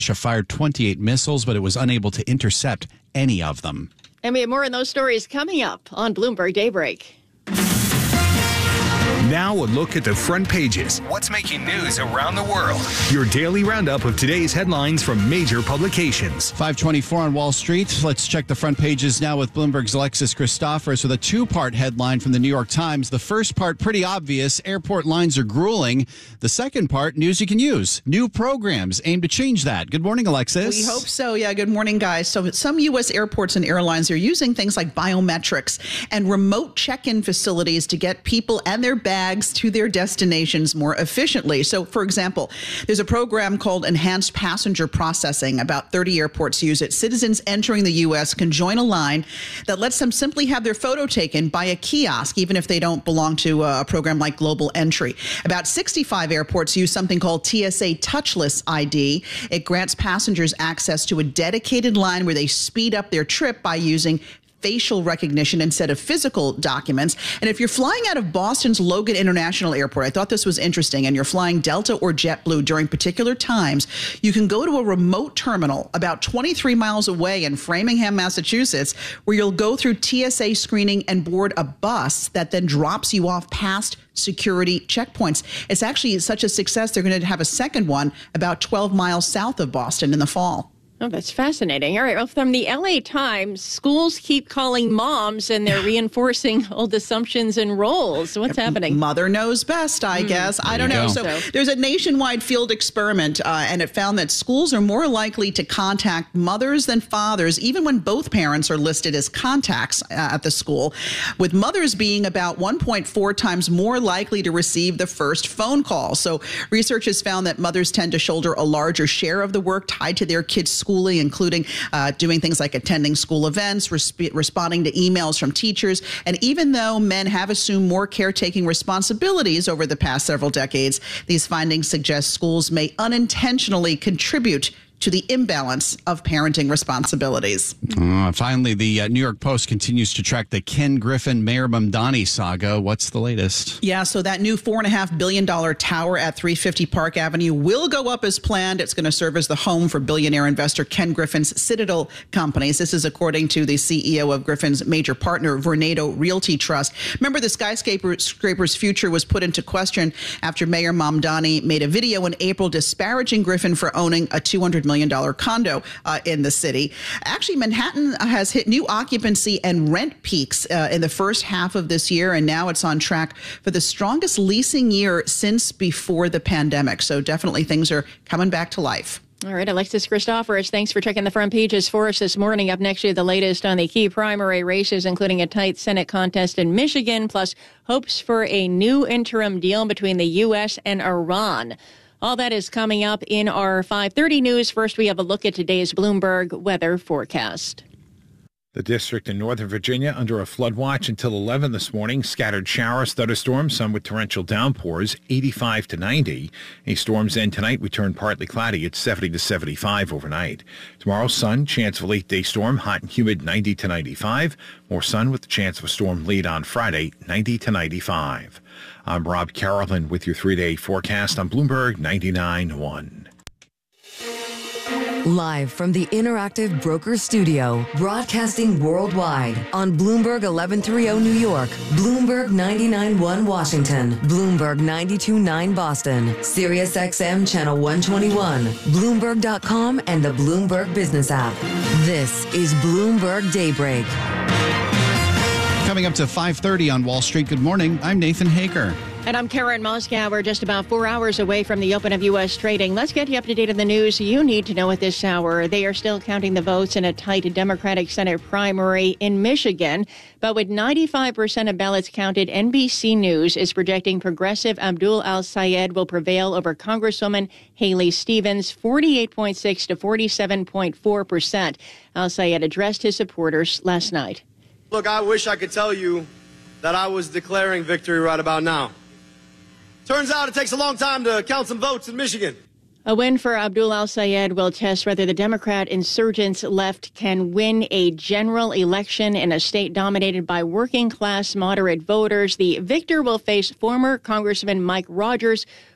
Russia fired 28 missiles, but it was unable to intercept any of them. And we have more on those stories coming up on Bloomberg Daybreak. Now a look at the front pages. What's making news around the world? Your daily roundup of today's headlines from major publications. 524 on Wall Street. Let's check the front pages now with Bloomberg's Alexis Christoforous with a two-part headline from the New York Times. The first part, pretty obvious. Airport lines are grueling. The second part, news you can use. New programs aim to change that. Good morning, Alexis. We hope so. Yeah, good morning, guys. So some U.S. airports and airlines are using things like biometrics and remote check-in facilities to get people and their bags to their destinations more efficiently. So, for example, there's a program called Enhanced Passenger Processing. About 30 airports use it. Citizens entering the U.S. can join a line that lets them simply have their photo taken by a kiosk, even if they don't belong to a program like Global Entry. About 65 airports use something called TSA Touchless ID. It grants passengers access to a dedicated line where they speed up their trip by using facial recognition instead of physical documents. And if you're flying out of Boston's Logan International Airport, I thought this was interesting, and you're flying Delta or JetBlue during particular times, you can go to a remote terminal about 23 miles away in Framingham, Massachusetts, where you'll go through TSA screening and board a bus that then drops you off past security checkpoints. It's actually such a success, they're going to have a second one about 12 miles south of Boston in the fall. Oh, that's fascinating. All right. Well, from the LA Times, schools keep calling moms and they're reinforcing old assumptions and roles. What's happening? Mother knows best, I guess. I don't know. So there's a nationwide field experiment, and it found that schools are more likely to contact mothers than fathers, even when both parents are listed as contacts at the school, with mothers being about 1.4 times more likely to receive the first phone call. So research has found that mothers tend to shoulder a larger share of the work tied to their kids' school, including doing things like attending school events, responding to emails from teachers. And even though men have assumed more caretaking responsibilities over the past several decades, these findings suggest schools may unintentionally contribute to the imbalance of parenting responsibilities. Finally, the New York Post continues to track the Ken Griffin, Mayor Mamdani saga. What's the latest? Yeah, so that new $4.5 billion tower at 350 Park Avenue will go up as planned. It's going to serve as the home for billionaire investor Ken Griffin's Citadel Companies. This is according to the CEO of Griffin's major partner, Vornado Realty Trust. Remember, the skyscraper's future was put into question after Mayor Mamdani made a video in April disparaging Griffin for owning a $200 million condo in the city. Actually, Manhattan has hit new occupancy and rent peaks in the first half of this year, and now it's on track for the strongest leasing year since before the pandemic. So definitely things are coming back to life. All right, Alexis Christoforous, thanks for checking the front pages for us this morning. Up next, the latest on the key primary races, including a tight Senate contest in Michigan, plus hopes for a new interim deal between the U.S. and Iran. All that is coming up in our 5:30 news. First, we have a look at today's Bloomberg weather forecast. The district in Northern Virginia under a flood watch until 11 this morning. Scattered showers, thunderstorms, some with torrential downpours, 85 to 90. A storm's end tonight. We turn partly cloudy at 70 to 75 overnight. Tomorrow, sun, chance of a late day storm, hot and humid, 90 to 95. More sun with the chance of a storm lead on Friday, 90 to 95. I'm Rob Carolyn with your 3-day forecast on Bloomberg 99.1. Live from the Interactive Brokers Studio, broadcasting worldwide on Bloomberg 1130 New York, Bloomberg 99.1 Washington, Bloomberg 92.9 Boston, Sirius XM Channel 121, Bloomberg.com, and the Bloomberg Business app. This is Bloomberg Daybreak. Coming up to 5:30 on Wall Street. Good morning. I'm Nathan Hager. And I'm Karen Moscow. We're just about 4 hours away from the open of U.S. trading. Let's get you up to date on the news you need to know at this hour. They are still counting the votes in a tight Democratic Senate primary in Michigan. But with 95% of ballots counted, NBC News is projecting progressive Abdul Al-Sayed will prevail over Congresswoman Haley Stevens, 48.6 to 47.4%. Al-Sayed addressed his supporters last night. Look, I wish I could tell you that I was declaring victory right about now. Turns out it takes a long time to count some votes in Michigan. A win for Abdul Al-Sayed will test whether the Democrat insurgents left can win a general election in a state dominated by working-class moderate voters. The victor will face former Congressman Mike Rogers,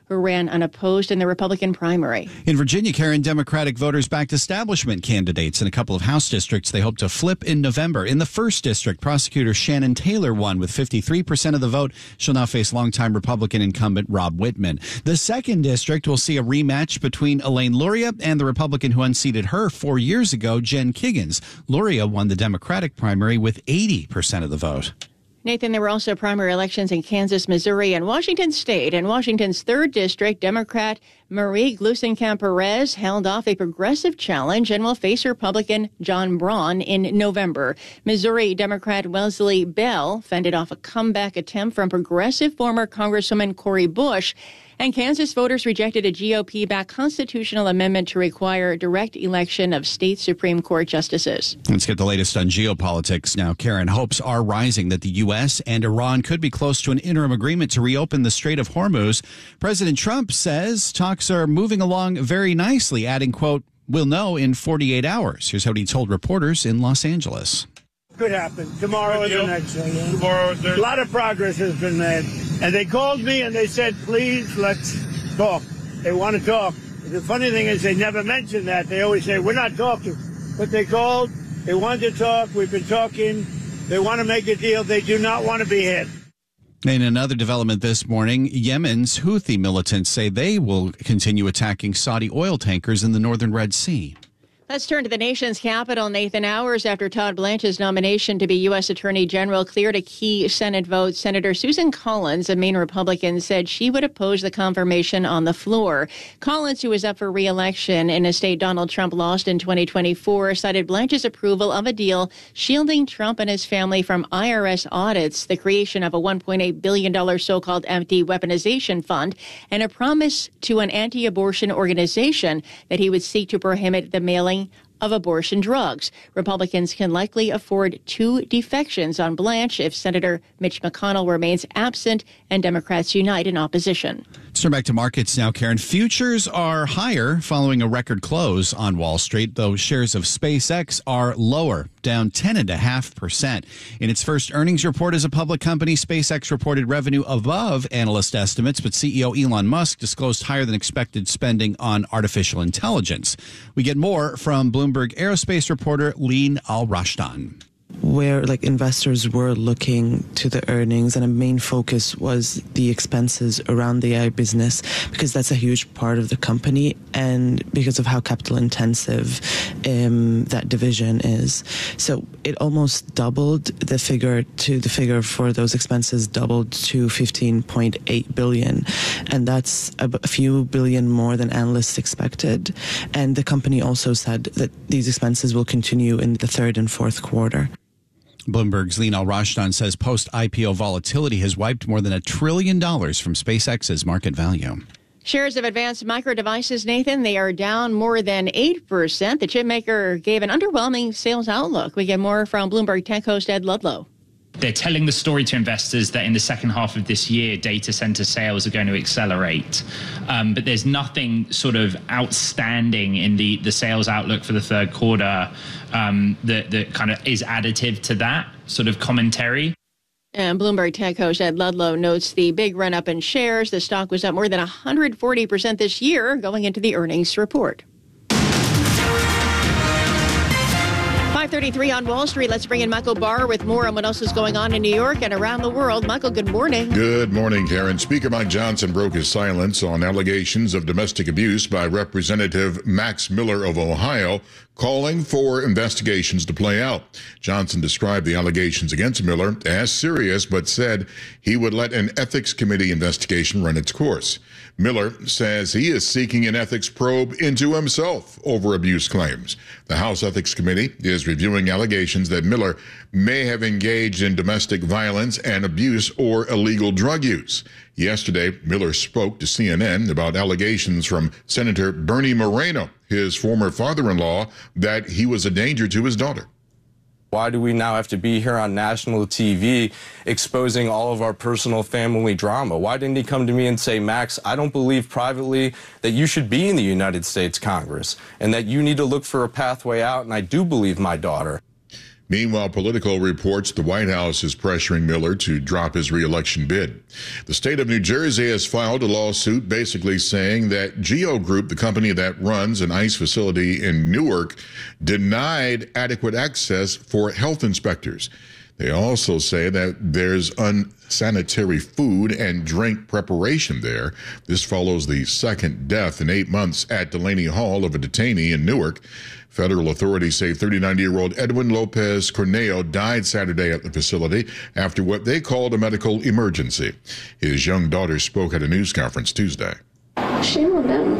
who ran unopposed in the Republican primary. In Virginia, Karen, Democratic voters backed establishment candidates in a couple of House districts they hope to flip in November. In the 1st District, prosecutor Shannon Taylor won with 53% of the vote. She'll now face longtime Republican incumbent Rob Whitman. The 2nd District will see a rematch between Elaine Luria and the Republican who unseated her 4 years ago, Jen Kiggans. Luria won the Democratic primary with 80% of the vote. Nathan, there were also primary elections in Kansas, Missouri, and Washington State. In Washington's 3rd District, Democrat Marie Gluesenkamp-Perez held off a progressive challenge and will face Republican John Braun in November. Missouri Democrat Wesley Bell fended off a comeback attempt from progressive former Congresswoman Cori Bush. And Kansas voters rejected a GOP-backed constitutional amendment to require direct election of state Supreme Court justices. Let's get the latest on geopolitics now. Karen, hopes are rising that the U.S. and Iran could be close to an interim agreement to reopen the Strait of Hormuz. President Trump says talks are moving along very nicely, adding, quote, "We'll know in 48 hours. Here's what he told reporters in Los Angeles. Could happen tomorrow or the next day. Tomorrow, a lot of progress has been made. And they called me and they said, please, let's talk. They want to talk. The funny thing is they never mention that. They always say, we're not talking. But they called. They wanted to talk. We've been talking. They want to make a deal. They do not want to be hit. In another development this morning, Yemen's Houthi militants say they will continue attacking Saudi oil tankers in the northern Red Sea. Let's turn to the nation's capital, Nathan. Hours after Todd Blanche's nomination to be U.S. Attorney General cleared a key Senate vote, Senator Susan Collins, a Maine Republican, said she would oppose the confirmation on the floor. Collins, who was up for re-election in a state Donald Trump lost in 2024, cited Blanche's approval of a deal shielding Trump and his family from IRS audits, the creation of a $1.8 billion so-called empty weaponization fund, and a promise to an anti-abortion organization that he would seek to prohibit the mailing of abortion drugs. Republicans can likely afford 2 defections on Blanche if Senator Mitch McConnell remains absent and Democrats unite in opposition. Let's turn back to markets now, Karen. Futures are higher following a record close on Wall Street, though shares of SpaceX are lower, down 10.5%. In its first earnings report as a public company, SpaceX reported revenue above analyst estimates, but CEO Elon Musk disclosed higher than expected spending on artificial intelligence. We get more from Bloomberg aerospace reporter Lean Al-Rashdan. Where investors were looking to the earnings, and a main focus was the expenses around the AI business, because that's a huge part of the company and because of how capital intensive that division is. So it almost doubled the figure for those expenses doubled to $15.8 billion. And that's a few billion more than analysts expected. And the company also said that these expenses will continue in the 3rd and 4th quarter. Bloomberg's Lean Al-Rashdan says post-IPO volatility has wiped more than $1 trillion from SpaceX's market value. Shares of Advanced Micro Devices, Nathan, they are down more than 8%. The chipmaker gave an underwhelming sales outlook. We get more from Bloomberg Tech host Ed Ludlow. They're telling the story to investors that in the second half of this year, data center sales are going to accelerate. But there's nothing sort of outstanding in the sales outlook for the 3rd quarter that kind of is additive to that sort of commentary. And Bloomberg Tech host Ed Ludlow notes the big run-up in shares. The stock was up more than 140% this year going into the earnings report. 5:33 on Wall Street. Let's bring in Michael Barr with more on what else is going on in New York and around the world. Michael, good morning. Good morning, Karen. Speaker Mike Johnson broke his silence on allegations of domestic abuse by Representative Max Miller of Ohio, calling for investigations to play out. Johnson described the allegations against Miller as serious, but said he would let an ethics committee investigation run its course. Miller says he is seeking an ethics probe into himself over abuse claims. The House Ethics Committee is reviewing allegations that Miller may have engaged in domestic violence and abuse or illegal drug use. Yesterday, Miller spoke to CNN about allegations from Senator Bernie Moreno, his former father-in-law, that he was a danger to his daughter. Why do we now have to be here on national TV exposing all of our personal family drama? Why didn't he come to me and say, Max, I don't believe privately that you should be in the United States Congress and that you need to look for a pathway out, and I do believe my daughter. Meanwhile, Politico reports the White House is pressuring Miller to drop his re-election bid. The state of New Jersey has filed a lawsuit basically saying that GEO Group, the company that runs an ICE facility in Newark, denied adequate access for health inspectors. They also say that there's unsanitary food and drink preparation there. This follows the second death in 8 months at Delaney Hall of a detainee in Newark. Federal authorities say 39-year-old Edwin Lopez Corneo died Saturday at the facility after what they called a medical emergency. His young daughter spoke at a news conference Tuesday. Shame on them.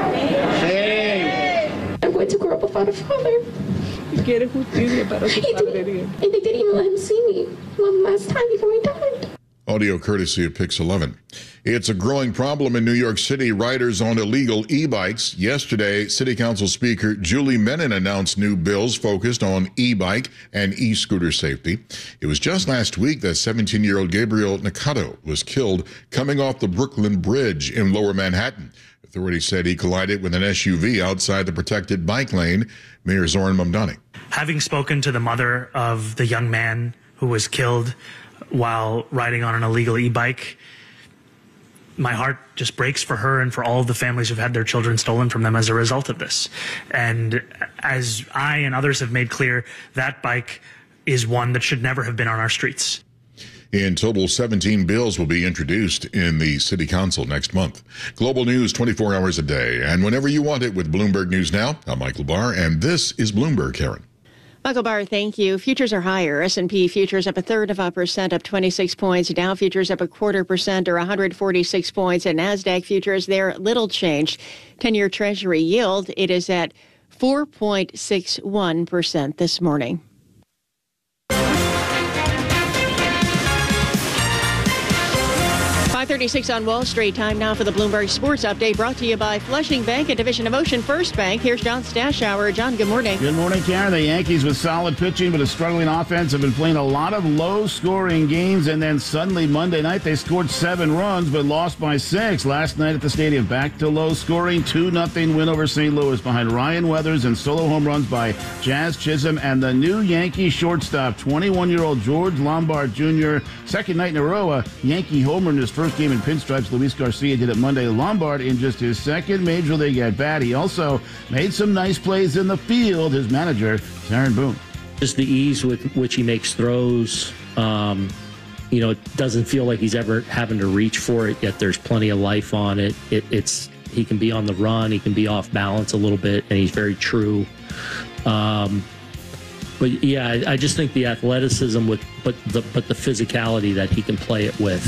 Hey! I'm going to grow up without a father. And they didn't even let him see me one last time before he died. Audio courtesy of Pix 11. It's a growing problem in New York City, riders on illegal e-bikes. Yesterday, City Council Speaker Julie Menin announced new bills focused on e-bike and e-scooter safety. It was just last week that 17-year-old Gabriel Nakato was killed coming off the Brooklyn Bridge in Lower Manhattan. Authorities said he collided with an SUV outside the protected bike lane. Mayor Zoran Mamdani. Having spoken to the mother of the young man who was killed while riding on an illegal e-bike, my heart just breaks for her and for all of the families who've had their children stolen from them as a result of this. And as I and others have made clear, that bike is one that should never have been on our streets. In total, 17 bills will be introduced in the City Council next month. Global news 24 hours a day and whenever you want it with Bloomberg News Now. I'm Michael Barr, and this is Bloomberg, Karen. Michael Barr, thank you. Futures are higher. S&P futures up 1/3%, up 26 points. Dow futures up 1/4% or 146 points. And NASDAQ futures, they're little changed. 10-year Treasury yield, it is at 4.61% this morning. .36 on Wall Street. Time now for the Bloomberg Sports Update, brought to you by Flushing Bank, a division of Ocean First Bank. Here's John Stashower. John, good morning. Good morning, Karen. The Yankees, with solid pitching but a struggling offense, have been playing a lot of low-scoring games, and then suddenly Monday night they scored 7 runs but lost by 6. Last night at the stadium, back to low scoring, 2-0 win over St. Louis behind Ryan Weathers and solo home runs by Jazz Chisholm and the new Yankee shortstop, 21-year-old George Lombard Jr. Second night in a row, a Yankee homer in his first game in pinstripes. Luis Garcia did it Monday. Lombard in just his second major league at bat. He also made some nice plays in the field. His manager, Aaron Boone. Just the ease with which he makes throws. It doesn't feel like he's ever having to reach for it, yet there's plenty of life on it. He can be on the run, he can be off balance a little bit, and he's very true. But yeah, I just think the athleticism but the physicality that he can play it with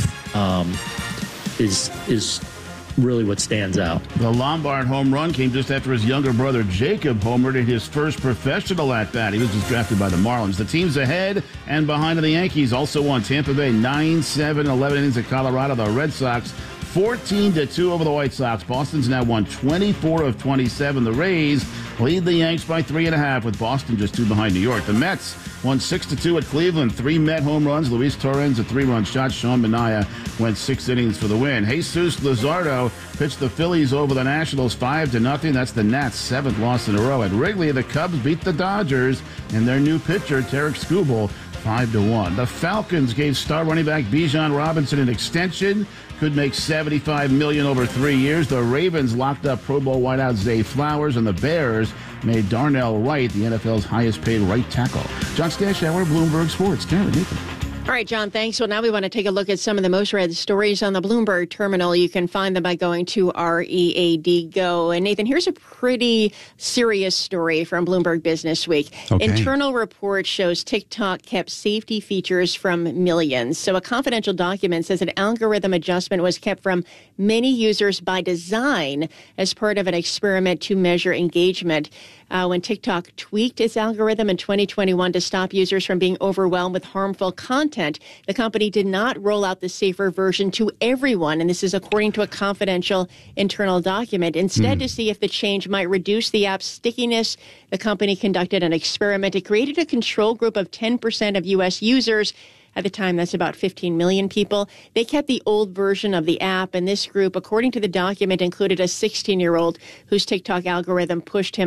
is really what stands out. The Lombard home run came just after his younger brother Jacob homered in his first professional at-bat. He was just drafted by the Marlins. The teams ahead and behind the Yankees also won. Tampa Bay 9-7, 11 innings at Colorado. The Red Sox 14-2 over the White Sox. Boston's now won 24 of 27. The Rays lead the Yanks by 3.5, with Boston just 2 behind New York. The Mets won 6-2 at Cleveland. 3 Met home runs. Luis Torrens a 3-run shot. Sean Manaea went 6 innings for the win. Jesus Luzardo pitched the Phillies over the Nationals 5-0. That's the Nats' 7th loss in a row. At Wrigley, the Cubs beat the Dodgers, and their new pitcher, Tarek Skubal, 5-1. The Falcons gave star running back Bijan Robinson an extension. Could make $75 million over 3 years. The Ravens locked up Pro Bowl wideout Zay Flowers, and the Bears made Darnell Wright the NFL's highest-paid right tackle. John Stashower, Bloomberg Sports. Karen, Nathan. All right, John, thanks. Well, now we want to take a look at some of the most read stories on the Bloomberg terminal. You can find them by going to READ Go. And Nathan, here's a pretty serious story from Bloomberg Business Week. Okay. Internal report shows TikTok kept safety features from millions. So a confidential document says an algorithm adjustment was kept from many users by design as part of an experiment to measure engagement. When TikTok tweaked its algorithm in 2021 to stop users from being overwhelmed with harmful content, the company did not roll out the safer version to everyone. And this is according to a confidential internal document. Instead, to see if the change might reduce the app's stickiness, the company conducted an experiment. It created a control group of 10% of U.S. users. At the time, that's about 15 million people. They kept the old version of the app, and this group, according to the document, included a 16-year-old whose TikTok algorithm pushed him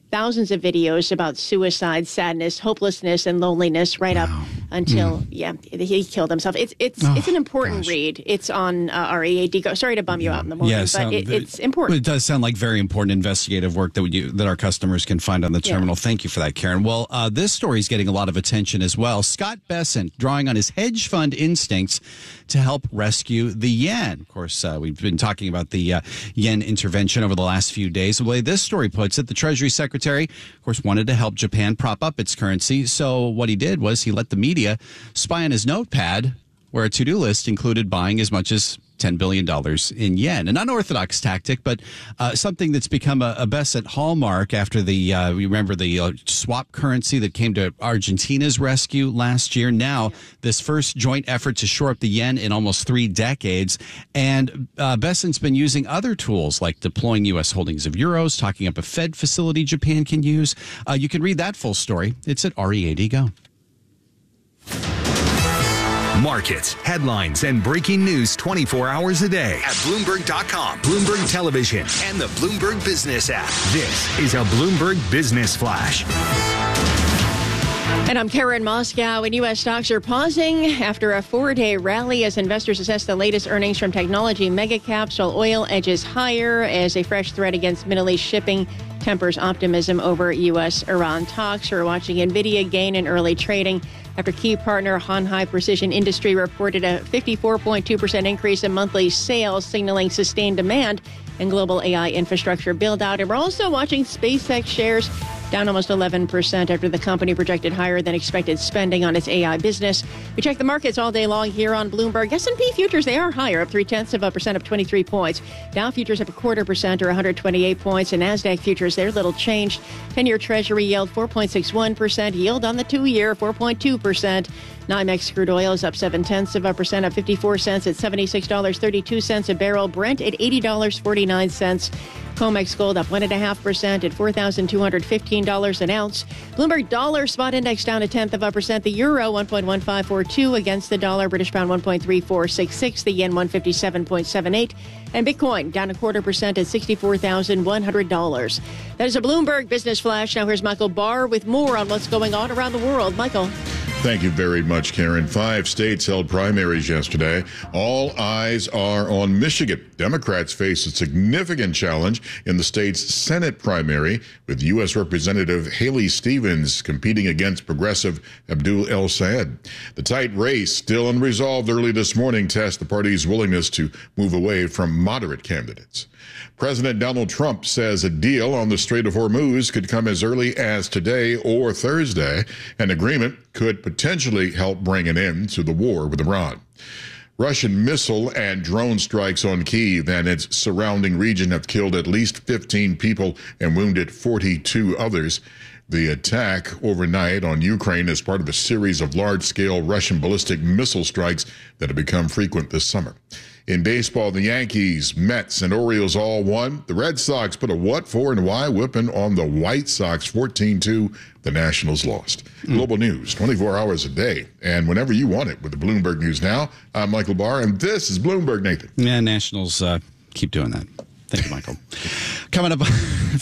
thousands of videos about suicide, sadness, hopelessness, and loneliness right up until, he killed himself. It's an important read. It's on READ Go. Sorry to bum you out in the morning, but it's important. It does sound like very important investigative work that our customers can find on the terminal. Thank you for that, Karen. Well, this story is getting a lot of attention as well. Scott Bessent drawing on his hedge fund instincts to help rescue the yen. Of course, we've been talking about the yen intervention over the last few days. The way this story puts it, the Treasury Secretary, of course, wanted to help Japan prop up its currency. So what he did was he let the media spy on his notepad, where a to-do list included buying as much as $10 billion in yen. An unorthodox tactic, but something that's become a Bessent hallmark after we remember the swap currency that came to Argentina's rescue last year. Now, this first joint effort to shore up the yen in almost 3 decades. And Bessent's been using other tools like deploying U.S. holdings of euros, talking up a Fed facility Japan can use. You can read that full story. It's at READ Go. Markets, headlines, and breaking news 24 hours a day at Bloomberg.com, Bloomberg Television, and the Bloomberg Business app. This is a Bloomberg Business Flash. And I'm Karen Moscow, and U.S. stocks are pausing after a 4-day rally as investors assess the latest earnings from technology megacaps, while oil edges higher as a fresh threat against Middle East shipping tempers optimism over U.S.-Iran talks. We're watching NVIDIA gain in early trading after key partner Han High Precision Industry reported a 54.2% increase in monthly sales, signaling sustained demand and global AI infrastructure build-out. And we're also watching SpaceX shares down almost 11% after the company projected higher than expected spending on its AI business. We check the markets all day long here on Bloomberg. S&P futures, they are higher, up 0.3% up 23 points. Dow futures up 0.25% or 128 points. And NASDAQ futures, they're little changed. 10-year Treasury yield 4.61%. Yield on the 2-year 4.2%. NYMEX crude oil is up 0.7% up 54 cents at $76.32 a barrel. Brent at $80.49. COMEX gold up 1.5% at $4,215 an ounce. Bloomberg dollar spot index down 0.1%. The euro 1.1542 against the dollar. British pound 1.3466. The yen 157.78. And Bitcoin down 0.25% at $64,100. That is a Bloomberg Business Flash. Now here's Michael Barr with more on what's going on around the world. Michael. Thank you very much, Karen. 5 states held primaries yesterday. All eyes are on Michigan. Democrats face a significant challenge in the state's Senate primary, with U.S. Representative Haley Stevens competing against progressive Abdul El Sayed. The tight race, still unresolved early this morning, tests the party's willingness to move away from moderate candidates. President Donald Trump says a deal on the Strait of Hormuz could come as early as today or Thursday. An agreement could potentially help bring an end to the war with Iran. Russian missile and drone strikes on Kyiv and its surrounding region have killed at least 15 people and wounded 42 others. The attack overnight on Ukraine is part of a series of large-scale Russian ballistic missile strikes that have become frequent this summer. In baseball, the Yankees, Mets, and Orioles all won. The Red Sox put a what for and why whipping on the White Sox 14-2. The Nationals lost. Global news, 24 hours a day, and whenever you want it with the Bloomberg News Now. I'm Michael Barr, and this is Bloomberg, Nathan. Yeah, Nationals keep doing that. Thank you, Michael. Coming up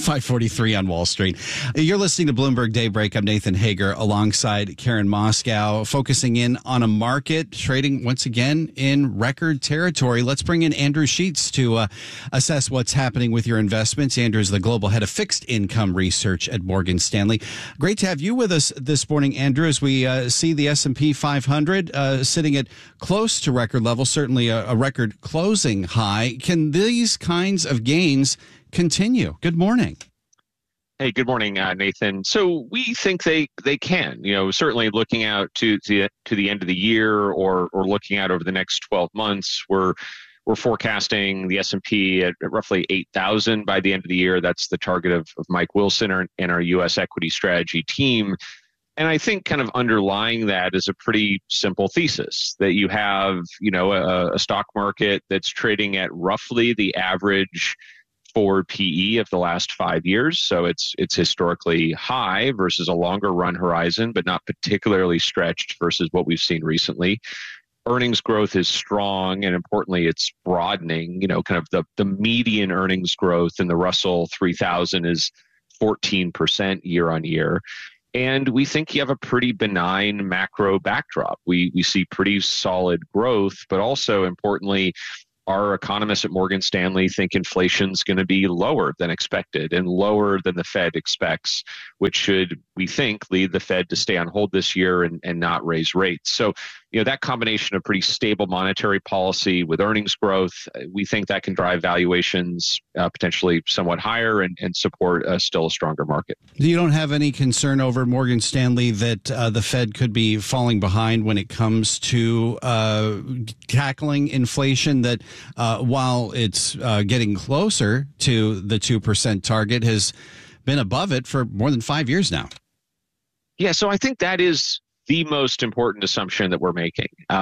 5:43 on Wall Street. You're listening to Bloomberg Daybreak. I'm Nathan Hager alongside Karen Moscow, focusing in on a market trading once again in record territory. Let's bring in Andrew Sheets to assess what's happening with your investments. Andrew is the global head of fixed income research at Morgan Stanley. Great to have you with us this morning, Andrew, as we see the S&P 500 sitting at close to record level, certainly a record closing high. Can these kinds of gains continue? Good morning. Hey, good morning, Nathan. So we think they can. You know, certainly looking out to the end of the year or looking out over the next 12 months, we're forecasting the S&P at roughly 8,000 by the end of the year. That's the target of Mike Wilson and our U.S. equity strategy team. And I think kind of underlying that is a pretty simple thesis that you have, you know, a stock market that's trading at roughly the average forward PE of the last 5 years. So it's historically high versus a longer run horizon, but not particularly stretched versus what we've seen recently. Earnings growth is strong, and importantly, it's broadening. You know, kind of the median earnings growth in the Russell 3000 is 14% year on year. And we think you have a pretty benign macro backdrop. We see pretty solid growth, but also importantly, our economists at Morgan Stanley think inflation's going to be lower than expected and lower than the Fed expects, which should, we think, lead the Fed to stay on hold this year and not raise rates. So, that combination of pretty stable monetary policy with earnings growth, we think that can drive valuations potentially somewhat higher and support still a stronger market. You don't have any concern over Morgan Stanley that the Fed could be falling behind when it comes to tackling inflation, that while it's getting closer to the 2% target, has been above it for more than 5 years now? Yeah, so I think that is the most important assumption that we're making.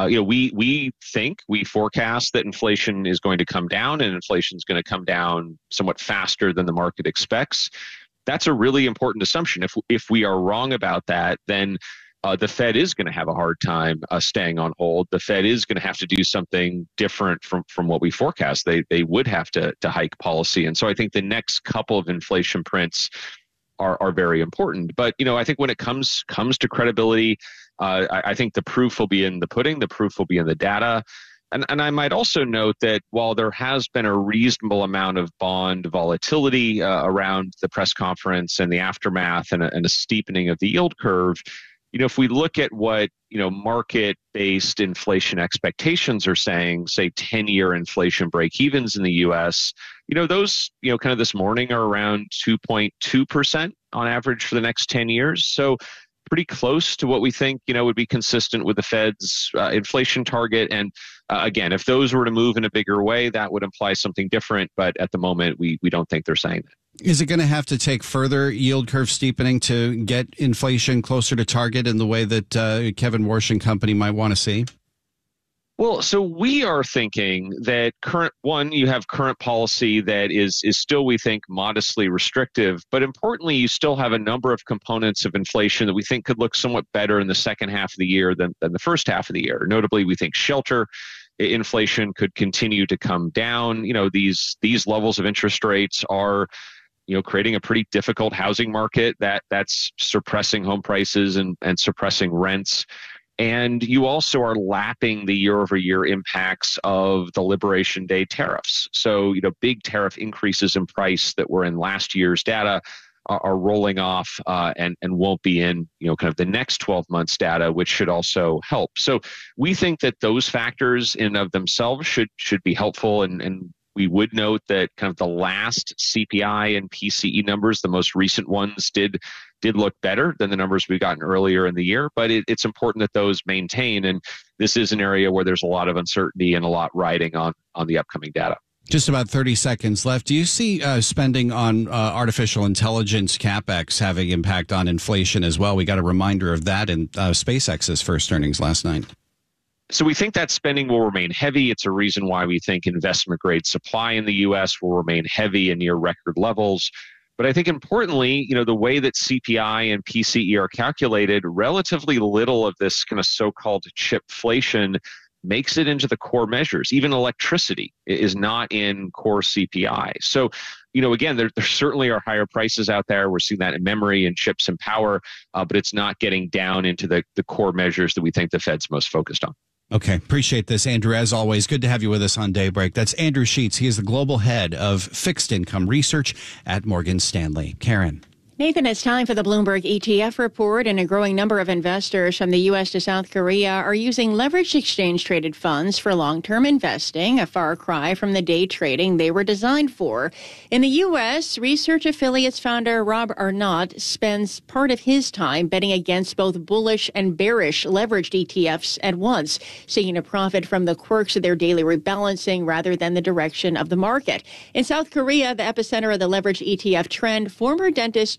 We forecast that inflation is going to come down, and inflation is going to come down somewhat faster than the market expects. That's a really important assumption. If we are wrong about that, then the Fed is going to have a hard time staying on hold. The Fed is going to have to do something different from what we forecast. They would have to hike policy. And so I think the next couple of inflation prints are very important. But, I think when it comes to credibility, I think the proof will be in the pudding. The proof will be in the data. And I might also note that while there has been a reasonable amount of bond volatility around the press conference and the aftermath and a steepening of the yield curve, if we look at what, market-based inflation expectations are saying, say 10-year inflation break-evens in the U.S., those, kind of this morning are around 2.2% on average for the next 10 years. So pretty close to what we think, would be consistent with the Fed's inflation target. And again, if those were to move in a bigger way, that would imply something different. But at the moment, we don't think they're saying that. Is it going to have to take further yield curve steepening to get inflation closer to target in the way that Kevin Warsh and company might want to see? Well, so we are thinking that you have current policy that is still, we think, modestly restrictive. But importantly, you still have a number of components of inflation that we think could look somewhat better in the second half of the year than the first half of the year. Notably, we think shelter inflation could continue to come down. These levels of interest rates are creating a pretty difficult housing market that's suppressing home prices and suppressing rents. And you also are lapping the year-over-year impacts of the Liberation Day tariffs. So, big tariff increases in price that were in last year's data are rolling off and won't be in, kind of the next 12 months data, which should also help. So we think that those factors in and of themselves should be helpful. And we would note that kind of the last CPI and PCE numbers, the most recent ones, did look better than the numbers we've gotten earlier in the year. But it's important that those maintain. And this is an area where there's a lot of uncertainty and a lot riding on the upcoming data. Just about 30 seconds left. Do you see spending on artificial intelligence CapEx having impact on inflation as well? We got a reminder of that in SpaceX's first earnings last night. So we think that spending will remain heavy. It's a reason why we think investment grade supply in the U.S. will remain heavy and near record levels. But I think importantly, the way that CPI and PCE are calculated, relatively little of this kind of so-called chipflation makes it into the core measures. Even electricity is not in core CPI. So, again, there certainly are higher prices out there. We're seeing that in memory and chips and power, but it's not getting down into the core measures that we think the Fed's most focused on. Okay. Appreciate this, Andrew. As always, good to have you with us on Daybreak. That's Andrew Sheets. He is the global head of fixed income research at Morgan Stanley. Karen. Nathan, it's time for the Bloomberg ETF report, and a growing number of investors from the U.S. to South Korea are using leveraged exchange-traded funds for long-term investing, a far cry from the day trading they were designed for. In the U.S., Research Affiliates founder Rob Arnott spends part of his time betting against both bullish and bearish leveraged ETFs at once, seeking to profit from the quirks of their daily rebalancing rather than the direction of the market. In South Korea, the epicenter of the leveraged ETF trend, former dentist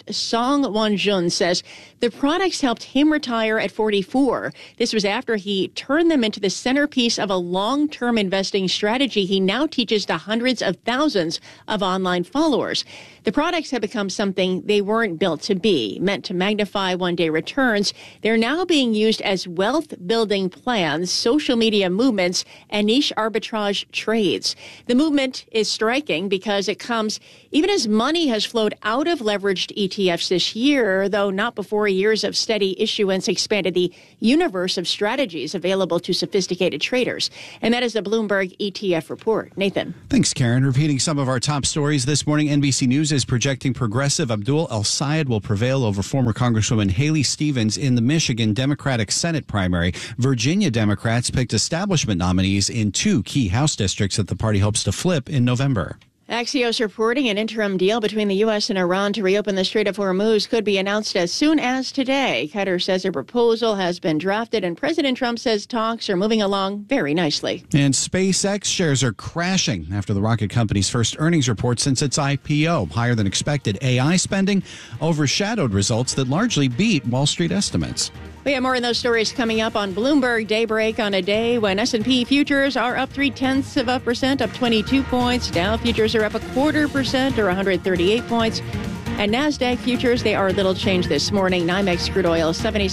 Song Won-jun says the products helped him retire at 44. This was after he turned them into the centerpiece of a long-term investing strategy he now teaches to hundreds of thousands of online followers. The products have become something they weren't built to be, meant to magnify one-day returns. They're now being used as wealth-building plans, social media movements, and niche arbitrage trades. The movement is striking because it comes even as money has flowed out of leveraged ETFs this year, though not before years of steady issuance expanded the universe of strategies available to sophisticated traders. And that is the Bloomberg ETF report. Nathan. Thanks, Karen. Repeating some of our top stories this morning, NBC News is projecting progressive Abdul El-Sayed will prevail over former Congresswoman Haley Stevens in the Michigan Democratic Senate primary. Virginia Democrats picked establishment nominees in 2 key House districts that the party hopes to flip in November. Axios reporting an interim deal between the U.S. and Iran to reopen the Strait of Hormuz could be announced as soon as today. Qatar says a proposal has been drafted, and President Trump says talks are moving along very nicely. And SpaceX shares are crashing after the rocket company's first earnings report since its IPO. Higher than expected AI spending overshadowed results that largely beat Wall Street estimates. We have more of those stories coming up on Bloomberg Daybreak on a day when S&P futures are up 0.3%, up 22 points. Dow futures are up 0.25% or 138 points. And NASDAQ futures, they are a little changed this morning. NYMEX crude oil,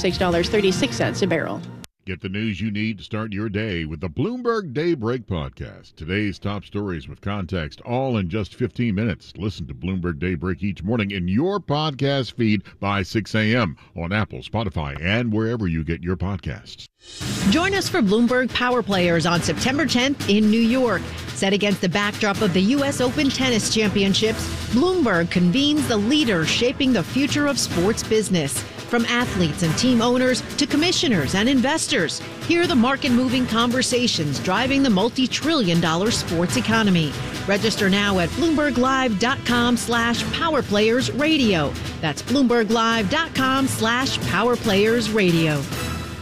$76.36 a barrel. Get the news you need to start your day with the Bloomberg Daybreak podcast. Today's top stories with context, all in just 15 minutes. Listen to Bloomberg Daybreak each morning in your podcast feed by 6 a.m. on Apple, Spotify, and wherever you get your podcasts. Join us for Bloomberg Power Players on September 10th in New York. Set against the backdrop of the U.S. Open Tennis Championships, Bloomberg convenes the leaders shaping the future of sports business. From athletes and team owners to commissioners and investors, hear the market-moving conversations driving the multi-trillion-dollar sports economy. Register now at BloombergLive.com/PowerPlayersRadio. That's BloombergLive.com/PowerPlayersRadio.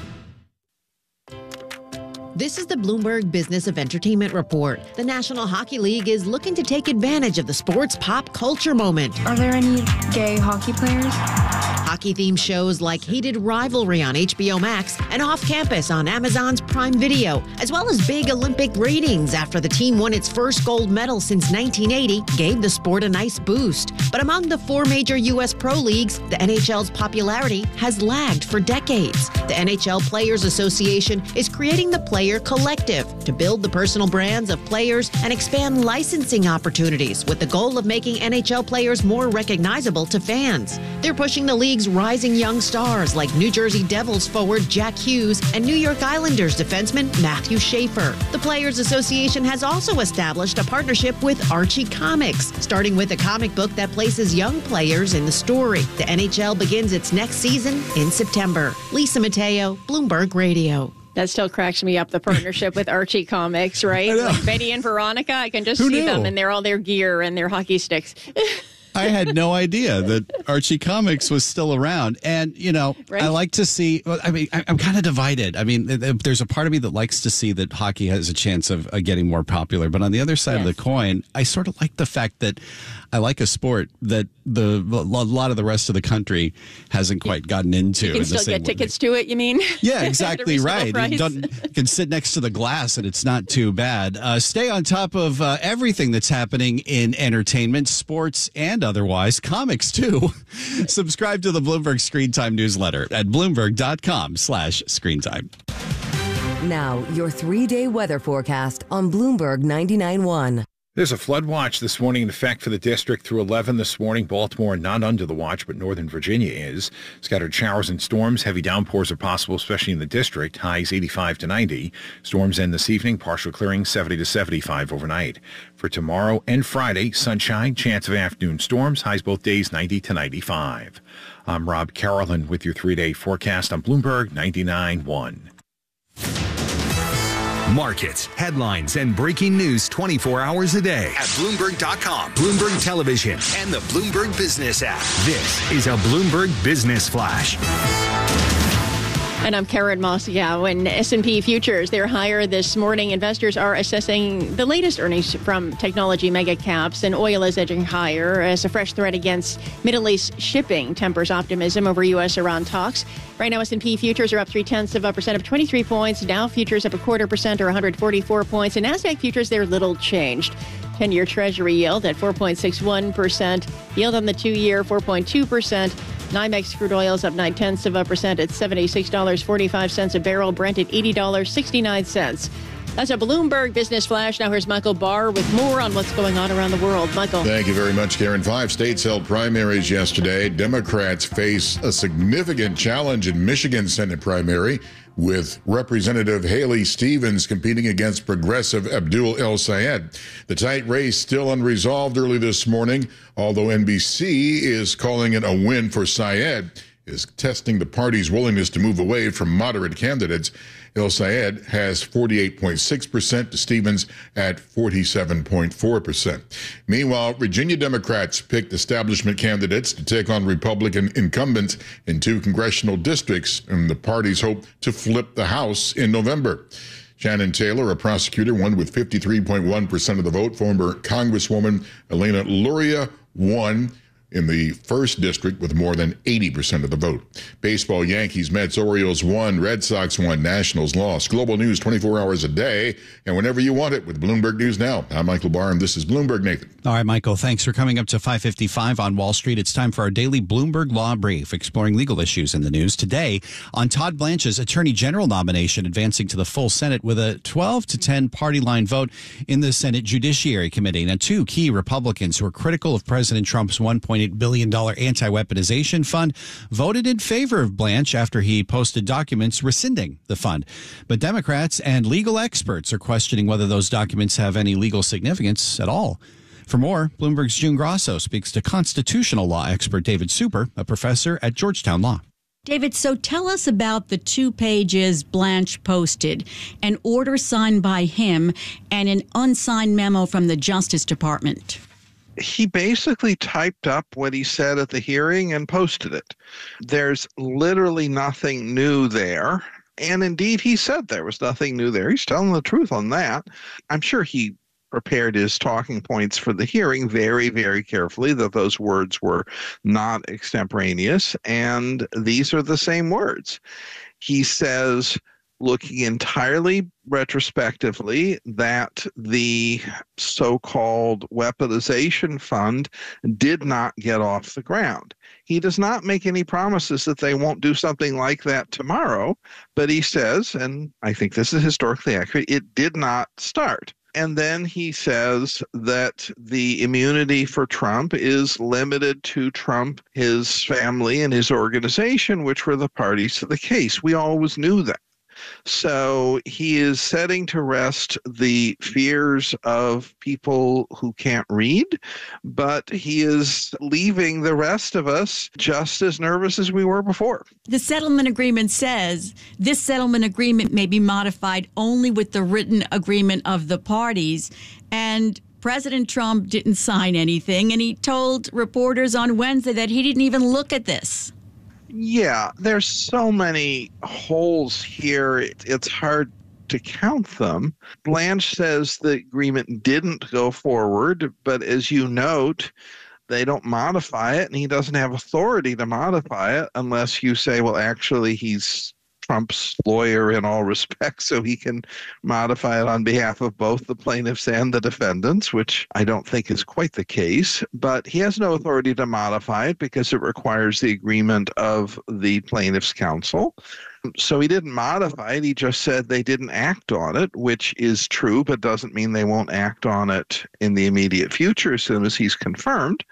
This is the Bloomberg Business of Entertainment Report. The National Hockey League is looking to take advantage of the sports pop culture moment. Are there any gay hockey players? Hockey-themed shows like Heated Rivalry on HBO Max and Off Campus on Amazon's Prime Video, as well as big Olympic ratings after the team won its first gold medal since 1980, gave the sport a nice boost. But among the 4 major U.S. pro leagues, the NHL's popularity has lagged for decades. The NHL Players Association is creating the Player Collective to build the personal brands of players and expand licensing opportunities with the goal of making NHL players more recognizable to fans. They're pushing the league's rising young stars like New Jersey Devils forward Jack Hughes and New York Islanders defenseman Matthew Schaefer. The Players Association has also established a partnership with Archie Comics, starting with a comic book that places young players in the story. The NHL begins its next season in September. Lisa Mateo, Bloomberg Radio. That still cracks me up, the partnership with Archie Comics, right? Like Betty and Veronica, I can just see them and they're all their gear and their hockey sticks. I had no idea that Archie Comics was still around. And, you know, right? I like to see, I mean, I'm kind of divided. I mean, there's a part of me that likes to see that hockey has a chance of getting more popular. But on the other side of the coin, I sort of like the fact that I like a sport that a lot of the rest of the country hasn't quite gotten into. You can still get tickets to it, you mean? Yeah, exactly right. You can sit next to the glass and it's not too bad. Stay on top of everything that's happening in entertainment, sports, and otherwise. Comics, too. Subscribe to the Bloomberg Screen Time newsletter at Bloomberg.com/screentime. Now, your 3-day weather forecast on Bloomberg 99.1. There's a flood watch this morning in effect for the district through 11 this morning. Baltimore not under the watch, but Northern Virginia is. Scattered showers and storms. Heavy downpours are possible, especially in the district. Highs 85 to 90. Storms end this evening. Partial clearing 70 to 75 overnight. For tomorrow and Friday, sunshine, chance of afternoon storms. Highs both days 90 to 95. I'm Rob Carolan with your 3-day forecast on Bloomberg 99.1. Markets, headlines, and breaking news 24 hours a day at Bloomberg.com, Bloomberg Television, and the Bloomberg Business app. This is a Bloomberg Business Flash. And I'm Karen Moscow. And S&P futures, they're higher this morning. Investors are assessing the latest earnings from technology mega caps, and oil is edging higher as a fresh threat against Middle East shipping tempers optimism over U.S.-Iran talks. Right now, S&P futures are up 0.3% up 23 points. Dow futures up 0.25% or 144 points. And NASDAQ futures, they're little changed. 10-year Treasury yield at 4.61%. Yield on the 2-year, 4.2%. NYMEX crude oil is up 0.9% at $76.45 a barrel. Brent at $80.69. That's a Bloomberg Business Flash. Now here's Michael Barr with more on what's going on around the world. Michael. Thank you very much, Karen. 5 states held primaries yesterday. Democrats face a significant challenge in Michigan Senate primary, with Representative Haley Stevens competing against progressive Abdul El-Sayed. The tight race still unresolved early this morning, although NBC is calling it a win for Sayed, is testing the party's willingness to move away from moderate candidates. El-Sayed has 48.6% to Stevens at 47.4%. Meanwhile, Virginia Democrats picked establishment candidates to take on Republican incumbents in 2 congressional districts, and the parties hope to flip the House in November. Shannon Taylor, a prosecutor, won with 53.1% of the vote. Former Congresswoman Elena Luria won in the 1st district with more than 80% of the vote. Baseball, Yankees, Mets, Orioles won, Red Sox won, Nationals lost. Global news 24 hours a day and whenever you want it with Bloomberg News Now. I'm Michael Barr, and this is Bloomberg. Nathan. All right, Michael, thanks for coming up to 5:55 on Wall Street. It's time for our daily Bloomberg Law Brief, exploring legal issues in the news. Today, on Todd Blanche's Attorney General nomination advancing to the full Senate with a 12-10 party line vote in the Senate Judiciary Committee. Now, 2 key Republicans who are critical of President Trump's $1.8 billion anti-weaponization fund voted in favor of Blanche after he posted documents rescinding the fund. But Democrats and legal experts are questioning whether those documents have any legal significance at all. For more, Bloomberg's June Grosso speaks to constitutional law expert David Super, a professor at Georgetown Law. David, so tell us about the 2 pages Blanche posted, an order signed by him and an unsigned memo from the Justice Department. He basically typed up what he said at the hearing and posted it. There's literally nothing new there. And indeed, he said there was nothing new there. He's telling the truth on that. I'm sure he prepared his talking points for the hearing very, very carefully, that those words were not extemporaneous. And these are the same words. He says, looking entirely retrospectively, that the so-called weaponization fund did not get off the ground. He does not make any promises that they won't do something like that tomorrow, but he says, and I think this is historically accurate, it did not start. And then he says that the immunity for Trump is limited to Trump, his family, and his organization, which were the parties to the case. We always knew that. So he is setting to rest the fears of people who can't read, but he is leaving the rest of us just as nervous as we were before. The settlement agreement says this settlement agreement may be modified only with the written agreement of the parties, and President Trump didn't sign anything, and he told reporters on Wednesday that he didn't even look at this. Yeah, there's so many holes here, it's hard to count them. Blanche says the agreement didn't go forward, but as you note, they don't modify it, and he doesn't have authority to modify it unless you say, well, actually, he's Trump's lawyer in all respects, so he can modify it on behalf of both the plaintiffs and the defendants, which I don't think is quite the case. But he has no authority to modify it because it requires the agreement of the plaintiff's counsel. So he didn't modify it. He just said they didn't act on it, which is true, but doesn't mean they won't act on it in the immediate future as soon as he's confirmed.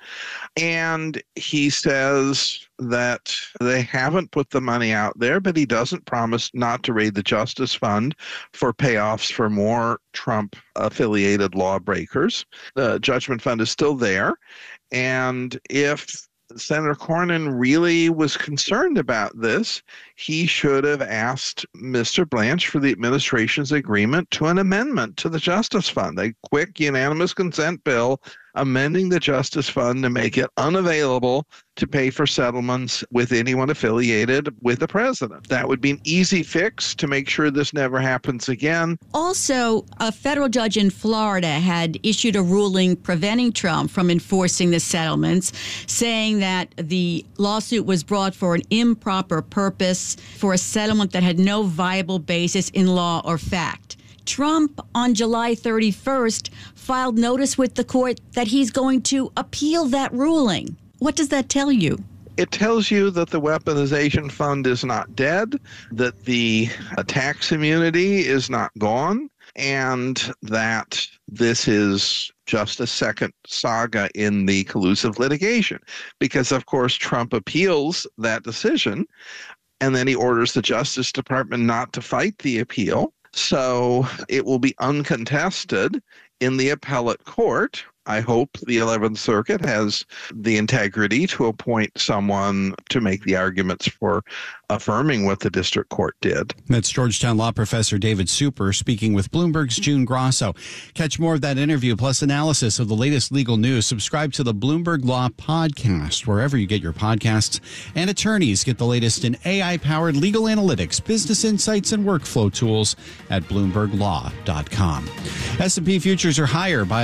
And he says that they haven't put the money out there, but he doesn't promise not to raid the Justice Fund for payoffs for more Trump-affiliated lawbreakers. The Judgment Fund is still there. And if Senator Cornyn really was concerned about this, he should have asked Mr. Blanche for the administration's agreement to an amendment to the Justice Fund, a quick unanimous consent bill amending the Justice Fund to make it unavailable to pay for settlements with anyone affiliated with the president. That would be an easy fix to make sure this never happens again. Also, a federal judge in Florida had issued a ruling preventing Trump from enforcing the settlements, saying that the lawsuit was brought for an improper purpose, for a settlement that had no viable basis in law or fact. Trump, on July 31st, filed notice with the court that he's going to appeal that ruling. What does that tell you? It tells you that the weaponization fund is not dead, that the tax immunity is not gone, and that this is just a second saga in the collusive litigation. Because, of course, Trump appeals that decision, and then he orders the Justice Department not to fight the appeal. So it will be uncontested in the appellate court. I hope the 11th Circuit has the integrity to appoint someone to make the arguments for affirming what the district court did. That's Georgetown law professor David Super speaking with Bloomberg's June Grosso. Catch more of that interview plus analysis of the latest legal news. Subscribe to the Bloomberg Law Podcast wherever you get your podcasts. And attorneys get the latest in AI-powered legal analytics, business insights, and workflow tools at BloombergLaw.com. S&P futures are higher by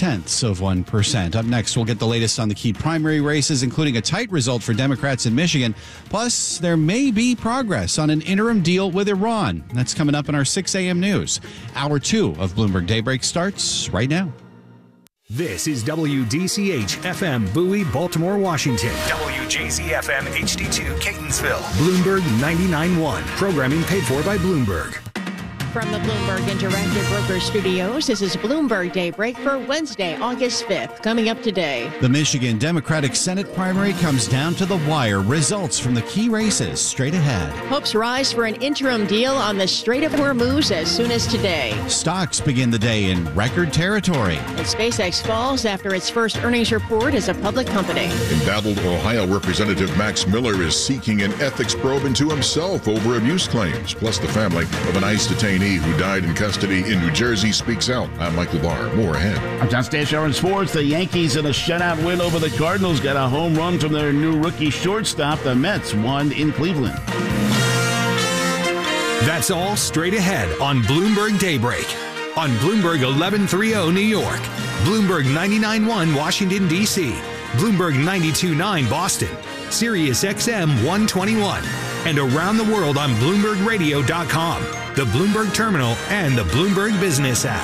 0.3%. Up next, we'll get the latest on the key primary races, including a tight result for Democrats in Michigan. Plus, there may be progress on an interim deal with Iran. That's coming up in our 6 a.m. news. Hour 2 of Bloomberg Daybreak starts right now. This is WDCH FM Bowie, Baltimore, Washington. WJZ FM HD2 Catonsville. Bloomberg 99.1. Programming paid for by Bloomberg. From the Bloomberg Interactive Broker Studios, this is Bloomberg Daybreak for Wednesday, August 5th. Coming up today. The Michigan Democratic Senate primary comes down to the wire. Results from the key races straight ahead. Hopes rise for an interim deal on the Strait of Hormuz as soon as today. Stocks begin the day in record territory. And SpaceX falls after its first earnings report as a public company. Embattled Ohio Representative Max Miller is seeking an ethics probe into himself over abuse claims. Plus, the family of an ICE detainee who died in custody in New Jersey speaks out. I'm Michael Barr. More ahead. I'm John Stashower in sports. The Yankees in a shutout win over the Cardinals got a home run from their new rookie shortstop. The Mets won in Cleveland. That's all straight ahead on Bloomberg Daybreak. On Bloomberg 1130 New York, Bloomberg 99.1 Washington, D.C., Bloomberg 92.9 Boston, Sirius XM 121, and around the world on BloombergRadio.com, the Bloomberg Terminal, and the Bloomberg Business app.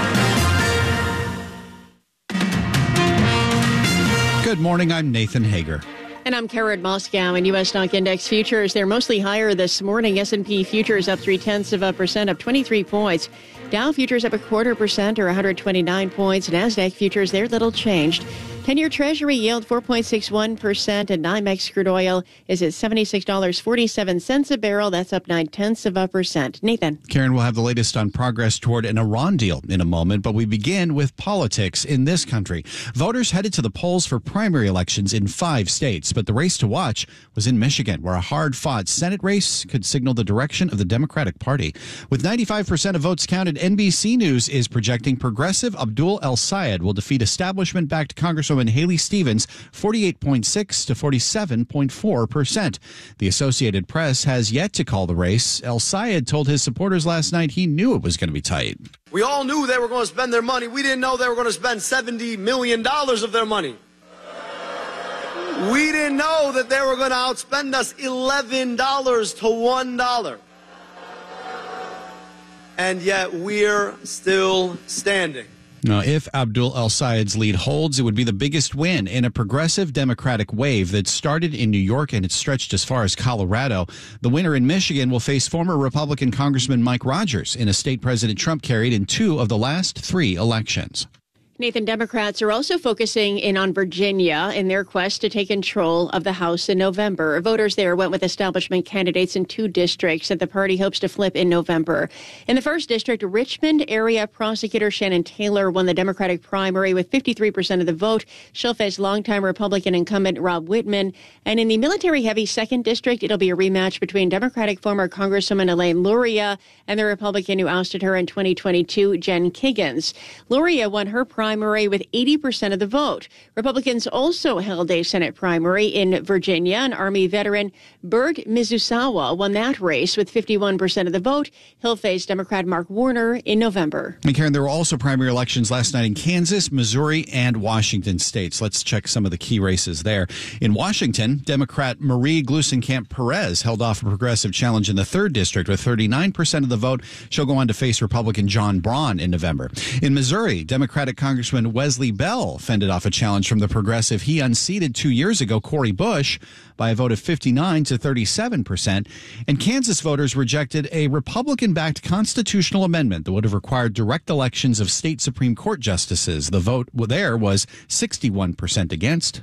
Good morning, I'm Nathan Hager. And I'm Karen Moscow. In U.S. stock index futures, they're mostly higher this morning. S&P futures up 0.3%, up 23 points. Dow futures up 0.25% or 129 points. NASDAQ futures, they're little changed. 10-year Treasury yield 4.61%, and NYMEX crude oil is at $76.47 a barrel. That's up 0.9%. Nathan. Karen will have the latest on progress toward an Iran deal in a moment, but we begin with politics in this country. Voters headed to the polls for primary elections in 5 states, but the race to watch was in Michigan, where a hard-fought Senate race could signal the direction of the Democratic Party. With 95% of votes counted, NBC News is projecting progressive Abdul El-Sayed will defeat establishment-backed Congresswoman Haley Stevens 48.6 to 47.4%. The Associated Press has yet to call the race. El-Sayed told his supporters last night he knew it was going to be tight. We all knew they were going to spend their money. We didn't know they were going to spend $70 million of their money. We didn't know that they were going to outspend us $11 to $1. And yet we're still standing. Now, if Abdul El-Sayed's lead holds, it would be the biggest win in a progressive Democratic wave that started in New York and it stretched as far as Colorado. The winner in Michigan will face former Republican Congressman Mike Rogers in a state President Trump carried in 2 of the last 3 elections. Nathan, Democrats are also focusing in on Virginia in their quest to take control of the House in November. Voters there went with establishment candidates in 2 districts that the party hopes to flip in November. In the first district, Richmond area prosecutor Shannon Taylor won the Democratic primary with 53% of the vote. She'll face longtime Republican incumbent Rob Whitman. And in the military-heavy second district, it'll be a rematch between Democratic former Congresswoman Elaine Luria and the Republican who ousted her in 2022, Jen Kiggins. Luria won her primary primary with 80% of the vote. Republicans also held a Senate primary in Virginia, and Army veteran Burt Mizusawa won that race with 51% of the vote. He'll face Democrat Mark Warner in November. And Karen, there were also primary elections last night in Kansas, Missouri, and Washington states. Let's check some of the key races there. In Washington, Democrat Marie Gluesenkamp Perez held off a progressive challenge in the 3rd district with 39% of the vote. She'll go on to face Republican John Braun in November. In Missouri, Democratic Congressman Wesley Bell fended off a challenge from the progressive he unseated 2 years ago, Cori Bush, by a vote of 59 to 37%. And Kansas voters rejected a Republican-backed constitutional amendment that would have required direct elections of state Supreme Court justices. The vote there was 61% against,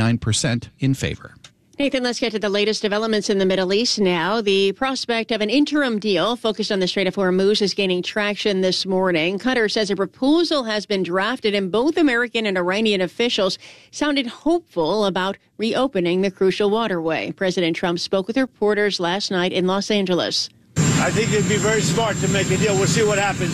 39% in favor. Nathan, let's get to the latest developments in the Middle East now. The prospect of an interim deal focused on the Strait of Hormuz is gaining traction this morning. Qatar says a proposal has been drafted, and both American and Iranian officials sounded hopeful about reopening the crucial waterway. President Trump spoke with reporters last night in Los Angeles. I think it'd be very smart to make a deal. We'll see what happens.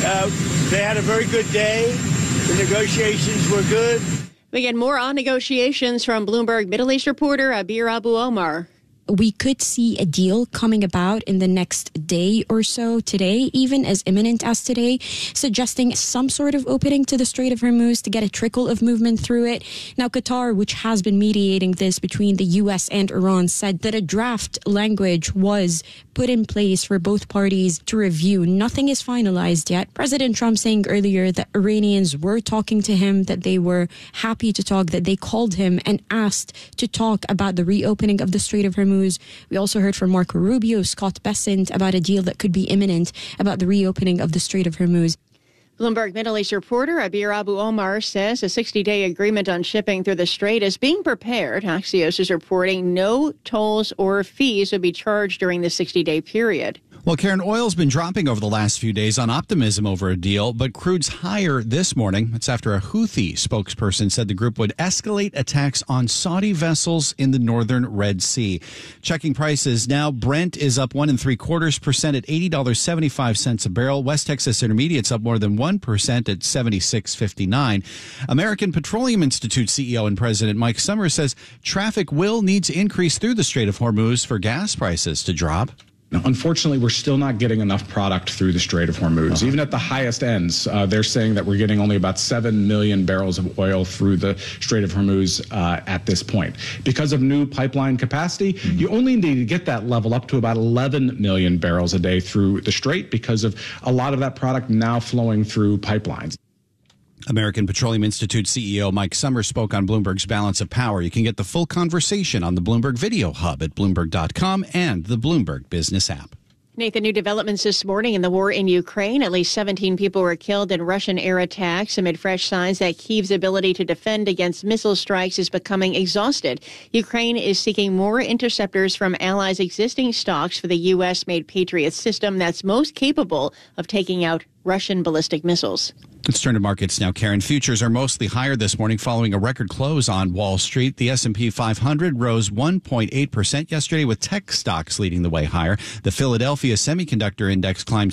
They had a very good day. The negotiations were good. We get more on negotiations from Bloomberg Middle East reporter Abir Abu Omar. We could see a deal coming about in the next day or so, today, even as imminent as today, suggesting some sort of opening to the Strait of Hormuz to get a trickle of movement through it. Now, Qatar, which has been mediating this between the U.S. and Iran, said that a draft language was put in place for both parties to review. Nothing is finalized yet. President Trump saying earlier that Iranians were talking to him, that they were happy to talk, that they called him and asked to talk about the reopening of the Strait of Hormuz. We also heard from Marco Rubio, Scott Bessent about a deal that could be imminent about the reopening of the Strait of Hormuz. Bloomberg Middle East reporter Abir Abu Omar says a 60-day agreement on shipping through the strait is being prepared. Axios is reporting no tolls or fees will be charged during the 60-day period. Well, Karen, oil's been dropping over the last few days on optimism over a deal, but crude's higher this morning. It's after a Houthi spokesperson said the group would escalate attacks on Saudi vessels in the northern Red Sea. Checking prices now, Brent is up 1 3/4% at $80.75 a barrel. West Texas Intermediate's up more than 1% at $76.59. American Petroleum Institute CEO and President Mike Summers says traffic will need to increase through the Strait of Hormuz for gas prices to drop. Now, unfortunately, we're still not getting enough product through the Strait of Hormuz. Even at the highest ends, they're saying that we're getting only about 7 million barrels of oil through the Strait of Hormuz at this point. Because of new pipeline capacity, you only need to get that level up to about 11 million barrels a day through the Strait because of a lot of that product now flowing through pipelines. American Petroleum Institute CEO Mike Summers spoke on Bloomberg's Balance of Power. You can get the full conversation on the Bloomberg Video Hub at Bloomberg.com and the Bloomberg Business app. Nathan, new developments this morning in the war in Ukraine. At least 17 people were killed in Russian air attacks amid fresh signs that Kyiv's ability to defend against missile strikes is becoming exhausted. Ukraine is seeking more interceptors from allies' existing stocks for the U.S.-made Patriot system that's most capable of taking out Russian ballistic missiles. Let's turn to markets now, Karen. Futures are mostly higher this morning following a record close on Wall Street. The S&P 500 rose 1.8% yesterday with tech stocks leading the way higher. The Philadelphia Semiconductor Index climbed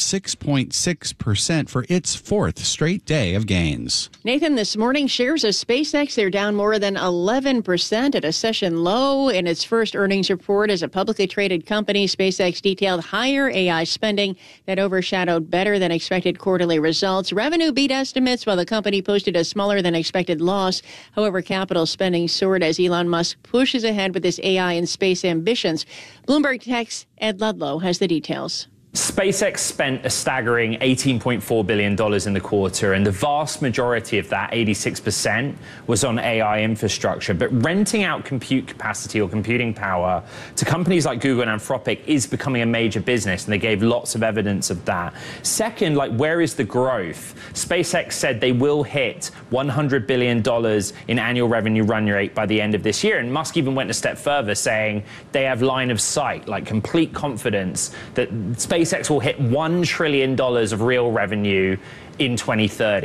6.6% for its fourth straight day of gains. Nathan, this morning shares of SpaceX, they're down more than 11% at a session low. In its first earnings report as a publicly traded company, SpaceX detailed higher AI spending that overshadowed better than expected quarterly results. Revenue beat estimates while the company posted a smaller than expected loss. However, capital spending soared as Elon Musk pushes ahead with his AI and space ambitions. Bloomberg Tech's Ed Ludlow has the details. SpaceX spent a staggering $18.4 billion in the quarter, and the vast majority of that, 86%, was on AI infrastructure. But renting out compute capacity or computing power to companies like Google and Anthropic is becoming a major business, and they gave lots of evidence of that. Second, where is the growth? SpaceX said they will hit $100 billion in annual revenue run rate by the end of this year, and Musk even went a step further, saying they have line of sight, complete confidence that SpaceX will hit $1 trillion of real revenue in 2030.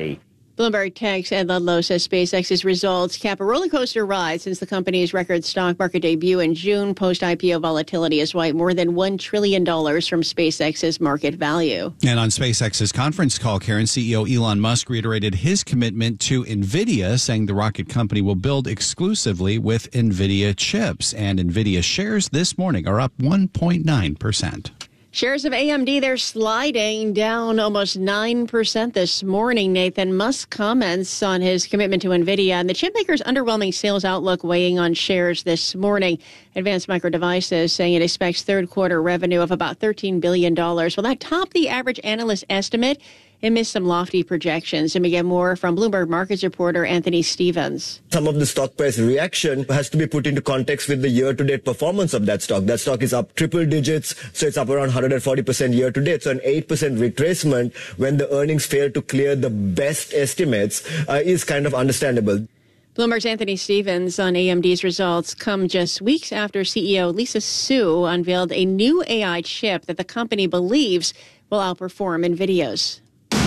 Bloomberg Tech's Ed Ludlow says SpaceX's results cap a roller coaster ride since the company's record stock market debut in June. Post-IPO volatility has wiped more than $1 trillion from SpaceX's market value. And on SpaceX's conference call, Karen, CEO Elon Musk reiterated his commitment to NVIDIA, saying the rocket company will build exclusively with NVIDIA chips. And NVIDIA shares this morning are up 1.9%. Shares of AMD, they're sliding down almost 9% this morning. Nathan, Musk comments on his commitment to NVIDIA and the chipmaker's underwhelming sales outlook weighing on shares this morning. Advanced Micro Devices saying it expects third quarter revenue of about $13 billion. Well, that topped the average analyst estimate. It missed some lofty projections. And we get more from Bloomberg Markets reporter Anthony Stevens. Some of the stock price reaction has to be put into context with the year-to-date performance of that stock. That stock is up triple digits, so it's up around 140% year-to-date. So an 8% retracement when the earnings fail to clear the best estimates is kind of understandable. Bloomberg's Anthony Stevens on AMD's results come just weeks after CEO Lisa Su unveiled a new AI chip that the company believes will outperform NVIDIA's.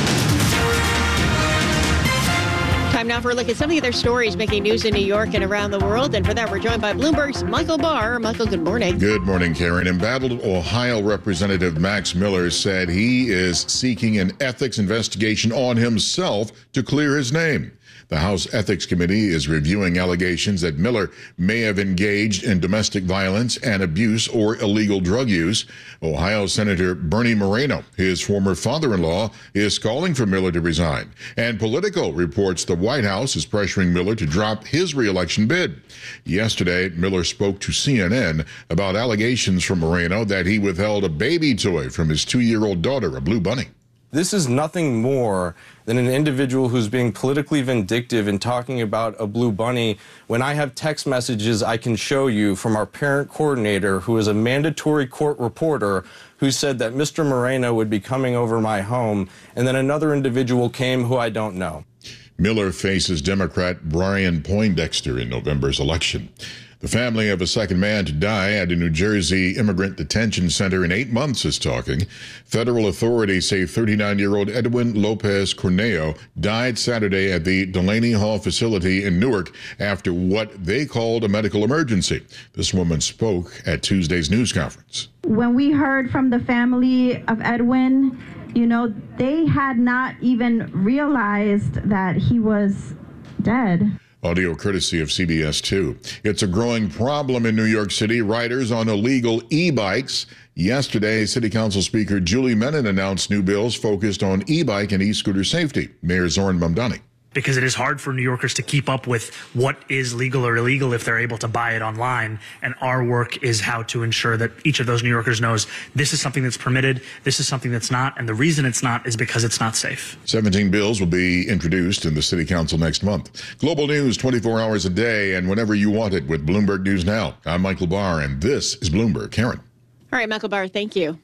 Time now for a look at some of the other stories making news in New York and around the world. And for that, we're joined by Bloomberg's Michael Barr. Michael, good morning. Good morning, Karen. Embattled Ohio Representative Max Miller said he is seeking an ethics investigation on himself to clear his name. The House Ethics Committee is reviewing allegations that Miller may have engaged in domestic violence and abuse or illegal drug use. Ohio Senator Bernie Moreno, his former father-in-law, is calling for Miller to resign. And Politico reports the White House is pressuring Miller to drop his re-election bid. Yesterday, Miller spoke to CNN about allegations from Moreno that he withheld a baby toy from his 2-year-old daughter, a blue bunny. This is nothing more than an individual who's being politically vindictive and talking about a blue bunny when I have text messages I can show you from our parent coordinator, who is a mandatory court reporter, who said that Mr. Moreno would be coming over my home, and then another individual came who I don't know. Miller faces Democrat Brian Poindexter in November's election. The family of a second man to die at a New Jersey immigrant detention center in 8 months is talking. Federal authorities say 39-year-old Edwin Lopez Corneo died Saturday at the Delaney Hall facility in Newark after what they called a medical emergency. This woman spoke at Tuesday's news conference. When we heard from the family of Edwin, they had not even realized that he was dead. Audio courtesy of CBS 2. It's a growing problem in New York City. Riders on illegal e-bikes. Yesterday, City Council Speaker Julie Menon announced new bills focused on e-bike and e-scooter safety. Mayor Zoran Mamdani. Because it is hard for New Yorkers to keep up with what is legal or illegal if they're able to buy it online. And our work is how to ensure that each of those New Yorkers knows this is something that's permitted, this is something that's not, and the reason it's not is because it's not safe. 17 bills will be introduced in the City Council next month. Global news 24 hours a day and whenever you want it with Bloomberg News Now. I'm Michael Barr, and this is Bloomberg. Karen. All right, Michael Barr, thank you.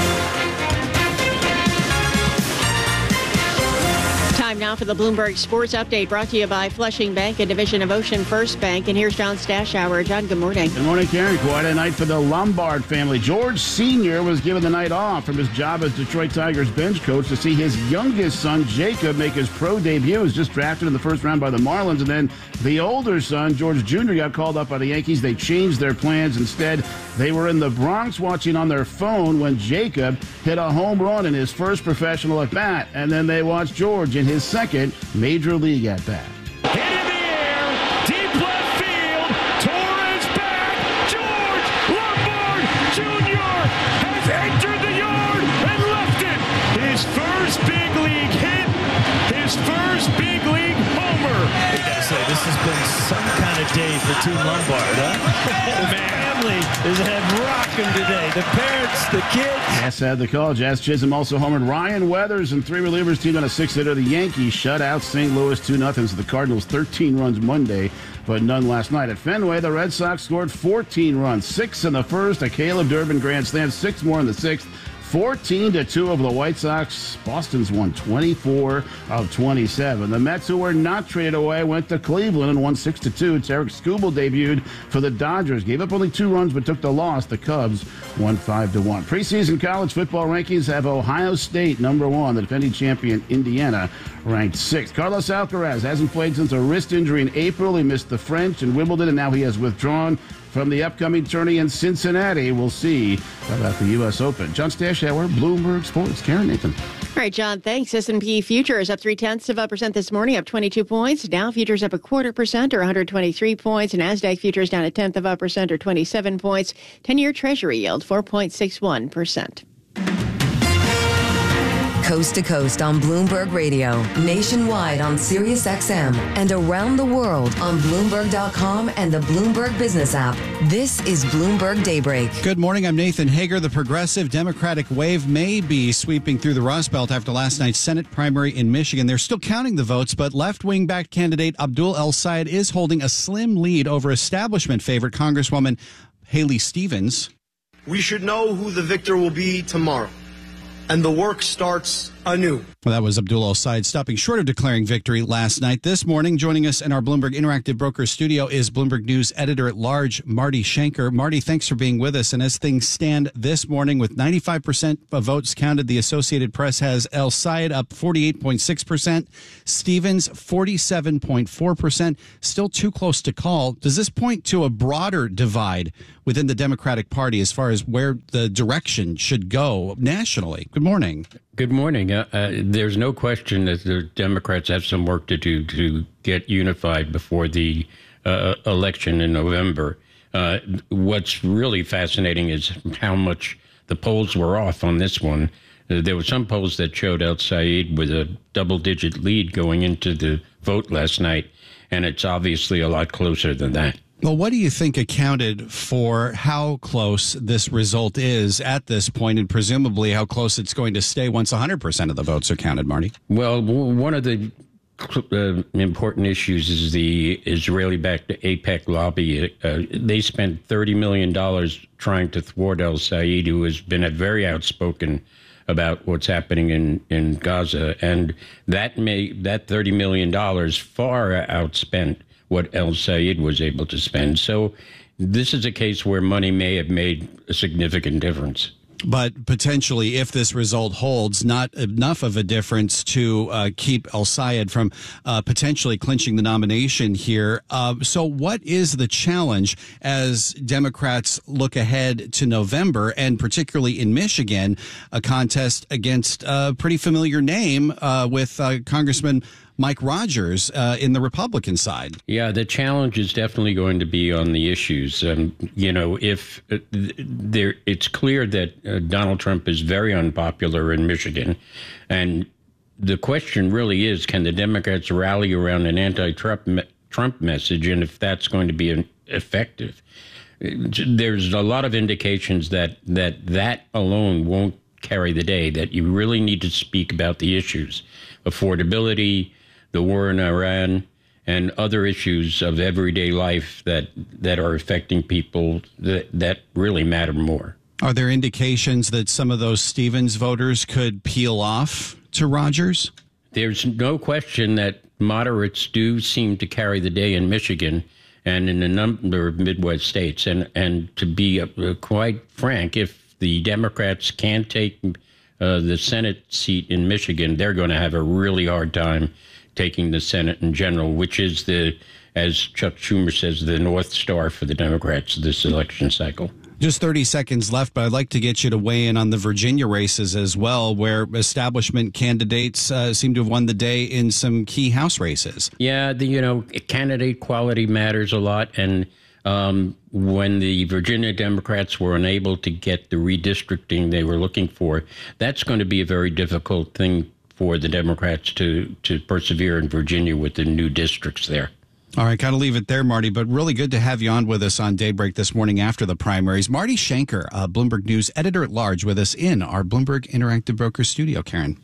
Time now for the Bloomberg Sports Update, brought to you by Flushing Bank, a division of Ocean First Bank. And here's John Stashower. John, good morning. Good morning, Karen. Quite a night for the Lombard family. George Sr. was given the night off from his job as Detroit Tigers bench coach to see his youngest son, Jacob, make his pro debut. He was just drafted in the first round by the Marlins. And then the older son, George Jr., got called up by the Yankees. They changed their plans. Instead, they were in the Bronx watching on their phone when Jacob hit a home run in his first professional at-bat. And then they watched George in his second major league at-bat. Hit in the air, deep left field, Torres back, George Lombard Jr. has entered the yard and left it. His first big league hit, his first big league homer. I gotta say, this has been some kind of day for Team Lombard, huh? The family is rocking today. The parents, the kids. Yes, had the call. Jazz Chisholm also homered. Ryan Weathers and three relievers teamed on a 6-hitter. The Yankees shut out St. Louis 2-0. So the Cardinals 13 runs Monday, but none last night. At Fenway, the Red Sox scored 14 runs, 6 in the first, a Caleb Durbin grand slam, 6 more in the sixth. 14-2 over the White Sox. Boston's won 24 of 27. The Mets, who were not traded away, went to Cleveland and won 6-2. Tarek Skubal debuted for the Dodgers. Gave up only 2 runs but took the loss. The Cubs won 5-1. Preseason college football rankings have Ohio State number 1. The defending champion Indiana ranked 6th. Carlos Alcaraz hasn't played since a wrist injury in April. He missed the French and Wimbledon, and now he has withdrawn from the upcoming tourney in Cincinnati. We'll see about the U.S. Open. John Stashauer, Bloomberg Sports. Karen Nathan. All right, John, thanks. S&P futures up 0.3% this morning, up 22 points. Dow futures up 0.25% or 123 points. NASDAQ futures down 0.1% or 27 points. 10-year Treasury yield 4.61%. Coast to coast on Bloomberg Radio, nationwide on Sirius XM, and around the world on Bloomberg.com and the Bloomberg Business app. This is Bloomberg Daybreak. Good morning. I'm Nathan Hager. The progressive Democratic wave may be sweeping through the Rust Belt after last night's Senate primary in Michigan. They're still counting the votes, but left-wing backed candidate Abdul El-Sayed is holding a slim lead over establishment favorite Congresswoman Haley Stevens. We should know who the victor will be tomorrow, and the work starts anew. Well, that was Abdul El-Sayed stopping short of declaring victory last night. This morning, joining us in our Bloomberg Interactive Brokers studio is Bloomberg News editor-at-large Marty Schenker. Marty, thanks for being with us. And as things stand this morning, with 95% of votes counted, the Associated Press has El-Sayed up 48.6%, Stevens 47.4%, still too close to call. Does this point to a broader divide within the Democratic Party as far as where the direction should go nationally? Good morning. Good morning. There's no question that the Democrats have some work to do to get unified before the election in November. What's really fascinating is how much the polls were off on this one. There were some polls that showed El-Sayed with a double-digit lead going into the vote last night, and it's obviously a lot closer than that. Well, what do you think accounted for how close this result is at this point, and presumably how close it's going to stay once 100% of the votes are counted, Marty? Well, one of the important issues is the Israeli-backed AIPAC lobby. They spent $30 million trying to thwart El-Sayed, who has been very outspoken about what's happening in Gaza, and that $30 million far outspent what El-Sayed was able to spend. So this is a case where money may have made a significant difference. But potentially, if this result holds, not enough of a difference to keep El-Sayed from potentially clinching the nomination here. So what is the challenge as Democrats look ahead to November, and particularly in Michigan, a contest against a pretty familiar name with Congressman Mike Rogers in the Republican side? Yeah, the challenge is definitely going to be on the issues. If it's clear that Donald Trump is very unpopular in Michigan, and the question really is, can the Democrats rally around an anti-Trump message, and if that's going to be effective? There's a lot of indications that alone won't carry the day, that you really need to speak about the issues: affordability, the war in Iran, and other issues of everyday life that are affecting people that really matter more. Are there indications that some of those Stevens voters could peel off to Rogers? There's no question that moderates do seem to carry the day in Michigan and in a number of Midwest states. And to be quite frank, if the Democrats can't take the Senate seat in Michigan, they're going to have a really hard time taking the Senate in general, which is as Chuck Schumer says, the North Star for the Democrats this election cycle. Just 30 seconds left, but I'd like to get you to weigh in on the Virginia races as well, where establishment candidates seem to have won the day in some key House races. Yeah, candidate quality matters a lot. And when the Virginia Democrats were unable to get the redistricting they were looking for, that's going to be a very difficult thing for the Democrats to persevere in Virginia with the new districts there. All right, got to leave it there, Marty, but really good to have you on with us on Daybreak this morning after the primaries. Marty Schenker, Bloomberg News editor-at-large, with us in our Bloomberg Interactive Brokers studio. Karen.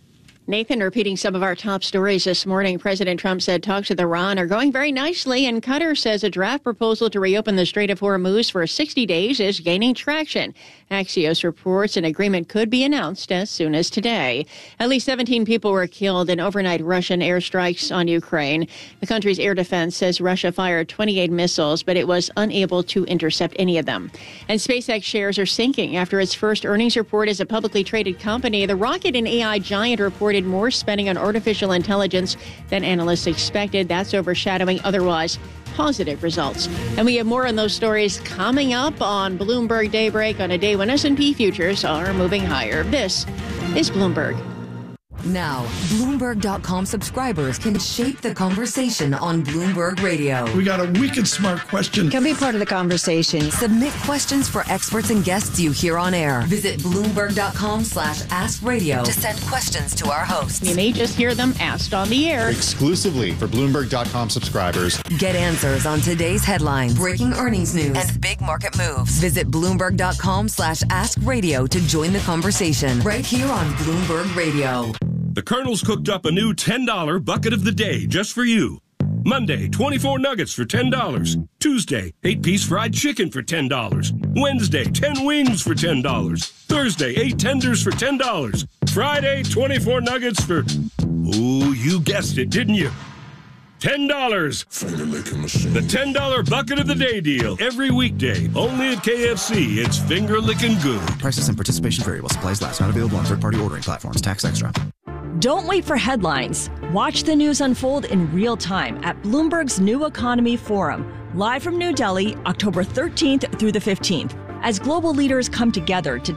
Nathan, repeating some of our top stories this morning, President Trump said talks with Iran are going very nicely, and Qatar says a draft proposal to reopen the Strait of Hormuz for 60 days is gaining traction. Axios reports an agreement could be announced as soon as today. At least 17 people were killed in overnight Russian airstrikes on Ukraine. The country's air defense says Russia fired 28 missiles, but it was unable to intercept any of them. And SpaceX shares are sinking after its first earnings report as a publicly traded company. The rocket and AI giant reported more spending on artificial intelligence than analysts expected. That's overshadowing otherwise positive results. And we have more on those stories coming up on Bloomberg Daybreak on a day when S&P futures are moving higher. This is Bloomberg. Now, Bloomberg.com subscribers can shape the conversation on Bloomberg Radio. We got a wicked smart question. Can be part of the conversation. Submit questions for experts and guests you hear on air. Visit Bloomberg.com/AskRadio to send questions to our hosts. You may just hear them asked on the air. Exclusively for Bloomberg.com subscribers. Get answers on today's headlines, breaking earnings news, and big market moves. Visit Bloomberg.com/AskRadio to join the conversation right here on Bloomberg Radio. The Colonel's cooked up a new $10 bucket of the day just for you. Monday, 24 nuggets for $10. Tuesday, 8-piece fried chicken for $10. Wednesday, 10 wings for $10. Thursday, 8 tenders for $10. Friday, 24 nuggets for... Oh, you guessed it, didn't you? $10. Finger licking machine. The $10 bucket of the day deal. Every weekday. Only at KFC. It's finger licking good. Prices and participation vary while supplies last. Not available on third-party ordering platforms. Tax extra. Don't wait for headlines. Watch the news unfold in real time at Bloomberg's New Economy Forum, live from New Delhi, October 13th through the 15th, as global leaders come together to